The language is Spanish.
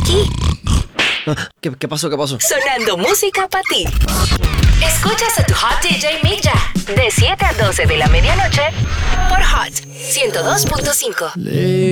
aquí. ¿Qué pasó? Sonando música para ti. Escuchas a tu Hot DJ Milla de 7 a 12 de la medianoche por Hot 102.5.